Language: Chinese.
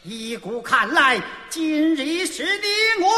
依故看来，今日是你我